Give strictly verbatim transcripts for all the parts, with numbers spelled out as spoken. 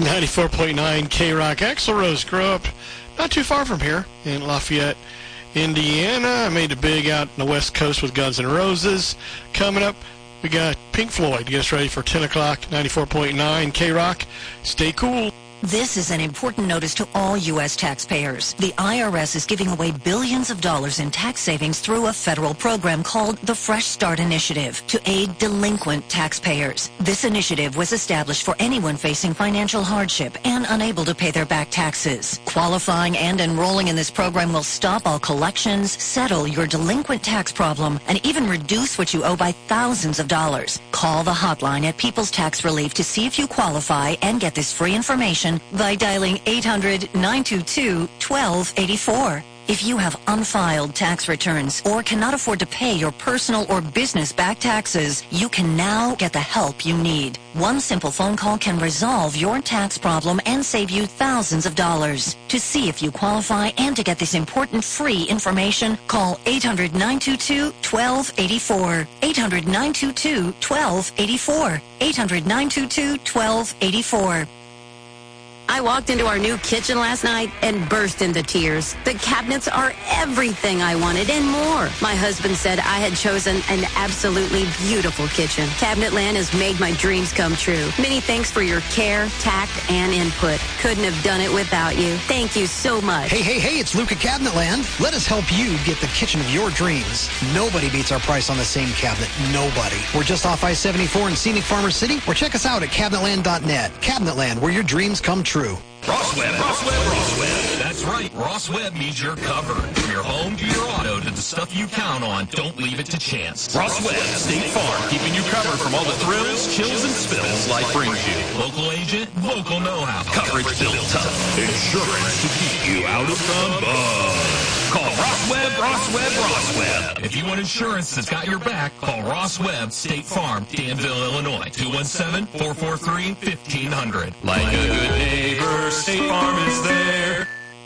ninety-four point nine K-Rock. Axl Rose grew up not too far from here in Lafayette, Indiana. I made it big out on the West Coast with Guns N' Roses. Coming up, we got Pink Floyd. Get us ready for ten o'clock, ninety-four point nine K-Rock. Stay cool. This is an important notice to all U S taxpayers. The I R S is giving away billions of dollars in tax savings through a federal program called the Fresh Start Initiative to aid delinquent taxpayers. This initiative was established for anyone facing financial hardship and unable to pay their back taxes. Qualifying and enrolling in this program will stop all collections, settle your delinquent tax problem, and even reduce what you owe by thousands of dollars. Call the hotline at People's Tax Relief to see if you qualify and get this free information by dialing eight hundred, nine two two, one two eight four. If you have unfiled tax returns or cannot afford to pay your personal or business back taxes, you can now get the help you need. One simple phone call can resolve your tax problem and save you thousands of dollars. To see if you qualify and to get this important free information, call eight hundred, nine two two, one two eight four. eight hundred, nine two two, one two eight four. eight hundred, nine two two, one two eight four. I walked into our new kitchen last night and burst into tears. The cabinets are everything I wanted and more. My husband said I had chosen an absolutely beautiful kitchen. Cabinetland has made my dreams come true. Many thanks for your care, tact, and input. Couldn't have done it without you. Thank you so much. Hey, hey, hey, it's Luke at Cabinetland. Let us help you get the kitchen of your dreams. Nobody beats our price on the same cabinet. Nobody. We're just off I seventy-four in scenic Farmers City, or check us out at cabinetland dot net. Cabinetland, where your dreams come true. Ross Webb, Ross Webb, Ross Webb. That's right. Ross Webb means you're covered. From your home to your auto to the stuff you count on, don't leave it to chance. Ross Webb, State Farm, keeping you covered from all the thrills, chills, and spills life brings you. Local agent, local know-how. Coverage built tough. Insurance to keep you out of the mud. Call Ross Webb, Ross Webb, Ross Webb. If you want insurance that's got your back, call Ross Webb, State Farm, Danville, Illinois. two one seven, four four three, fifteen hundred. Like a good neighbor, State Farm is there.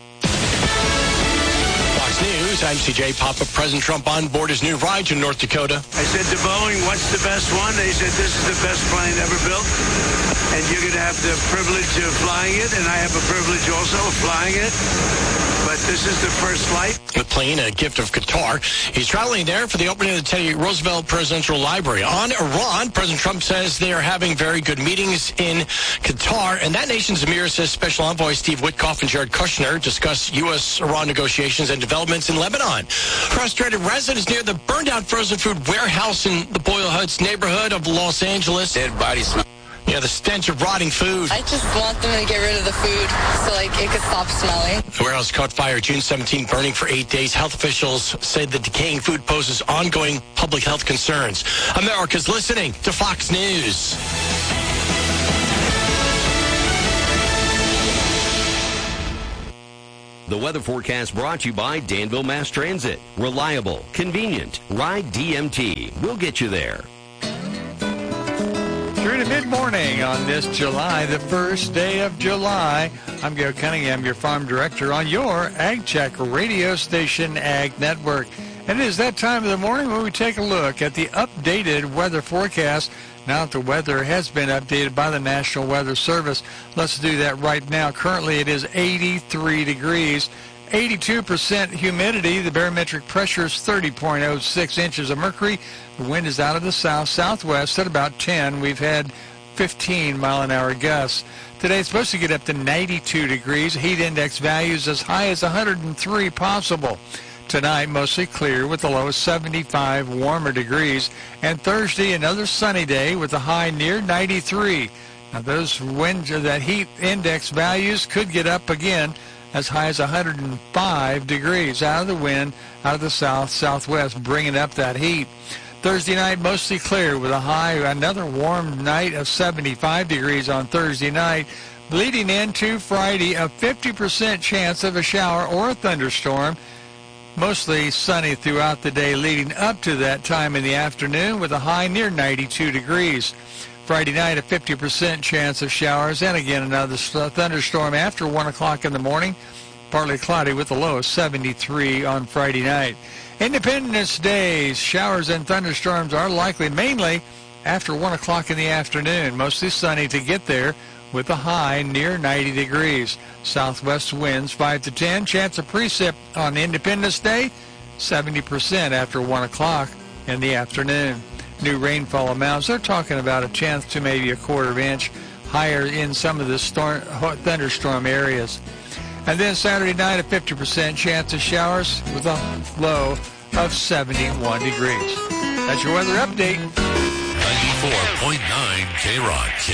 Fox News, I'm C J. Papa. President Trump on board his new ride to North Dakota. I said to Boeing, what's the best one? They said, this is the best plane ever built, and you're going to have the privilege of flying it, and I have a privilege also of flying it. But this is the first flight. The plane, a gift of Qatar. He's traveling there for the opening of the Teddy Roosevelt Presidential Library. On Iran, President Trump says they are having very good meetings in Qatar. And that nation's emir says Special Envoy Steve Witkoff and Jared Kushner discuss U S Iran negotiations and developments in Lebanon. Frustrated residents near the burned-out frozen food warehouse in the Boyle Heights neighborhood of Los Angeles. Dead body smell. Yeah, the stench of rotting food. I just want them to get rid of the food so, like, it could stop smelling. The warehouse caught fire June seventeenth, burning for eight days. Health officials say the decaying food poses ongoing public health concerns. America's listening to Fox News. The weather forecast brought to you by Danville Mass Transit. Reliable, convenient. Ride D M T. We'll get you there. Through to mid-morning on this July, the first day of July. I'm Gary Cunningham, your farm director on your Ag Check radio station, Ag Network. And it is that time of the morning when we take a look at the updated weather forecast. Now that the weather has been updated by the National Weather Service, let's do that right now. Currently, it is eighty-three degrees. eighty-two percent humidity. The barometric pressure is thirty point oh six inches of mercury. The wind is out of the south-southwest at about ten. We've had fifteen mile an hour gusts. Today it's supposed to get up to ninety-two degrees. Heat index values as high as one hundred three possible. Tonight, mostly clear with the low of seventy-five warmer degrees. And Thursday, another sunny day with a high near ninety-three. Now those wind, that heat index values could get up again as high as one hundred five degrees out of the wind, out of the south, southwest, bringing up that heat. Thursday night, mostly clear with a high, another warm night of seventy-five degrees on Thursday night. Bleeding into Friday, a fifty percent chance of a shower or a thunderstorm. Mostly sunny throughout the day leading up to that time in the afternoon with a high near ninety-two degrees. Friday night, a fifty percent chance of showers, and again another thunderstorm after one o'clock in the morning. Partly cloudy with a low of seventy-three on Friday night. Independence Day, showers and thunderstorms are likely mainly after one o'clock in the afternoon. Mostly sunny to get there with a high near ninety degrees. Southwest winds five to ten. Chance of precip on Independence Day, seventy percent after one o'clock in the afternoon. New rainfall amounts, they're talking about a chance to maybe a quarter of inch higher in some of the storm, thunderstorm areas. And then Saturday night, a fifty percent chance of showers with a low of seventy-one degrees. That's your weather update. ninety-four point nine K-Rock.